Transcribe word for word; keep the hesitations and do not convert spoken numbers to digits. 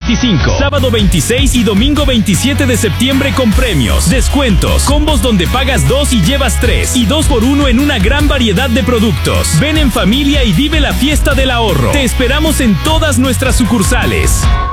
veinticinco, sábado veintiséis y domingo veintisiete de septiembre con premios, descuentos, combos donde pagas dos y llevas tres y dos por uno en una gran variedad de productos. Ven en familia y vive la fiesta del ahorro. Te esperamos en todas nuestras sucursales.